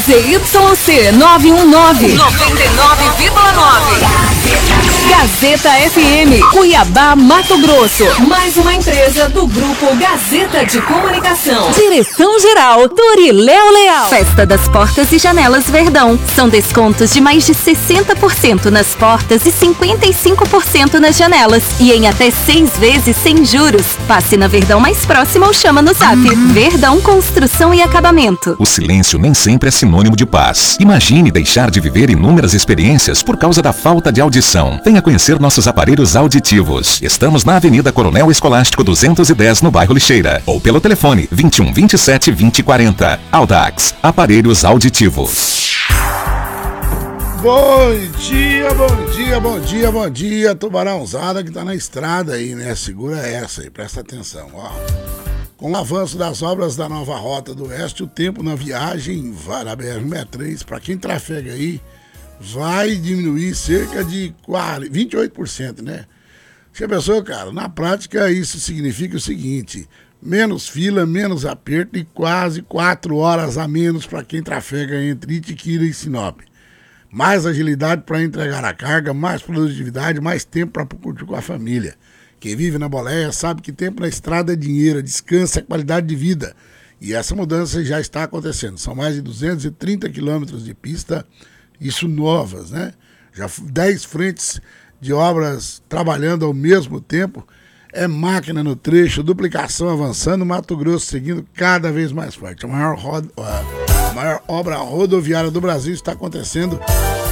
ZYC 919, 99,9. Gazeta FM, Cuiabá, Mato Grosso. Mais uma empresa do Grupo Gazeta de Comunicação. Direção-geral, Doriléo Leal. Festa das Portas e Janelas Verdão. São descontos de mais de 60% nas portas e 55% nas janelas. E em até 6 vezes sem juros. Passe na Verdão mais próxima ou chama no Zap. Verdão Construção e Acabamento. O silêncio nem sempre é sinônimo de paz. Imagine deixar de viver inúmeras experiências por causa da falta de audição. Venha conhecer nossos aparelhos auditivos. Estamos na Avenida Coronel Escolástico 210, no bairro Lixeira. Ou pelo telefone 21 27 20 40. Audax, aparelhos auditivos. Bom dia, bom dia, bom dia, bom dia, tubarãozada que tá na estrada aí, né? Segura essa aí, presta atenção, ó. Com o avanço das obras da nova Rota do Oeste, o tempo na viagem na BR-63, para quem trafega aí, vai diminuir cerca de 28%, né? Já pensou, cara? Na prática, isso significa o seguinte: menos fila, menos aperto e quase 4 horas a menos para quem trafega entre Itiquira e Sinop. Mais agilidade para entregar a carga, mais produtividade, mais tempo para curtir com a família. Quem vive na boleia sabe que tempo na estrada é dinheiro, descanso é qualidade de vida. E essa mudança já está acontecendo. São mais de 230 quilômetros de pista, isso novas, né? Já 10 frentes de obras trabalhando ao mesmo tempo. É máquina no trecho, duplicação avançando, Mato Grosso seguindo cada vez mais forte. A maior obra rodoviária do Brasil está acontecendo